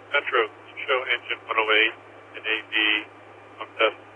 Metro, show engine 108 and AV on test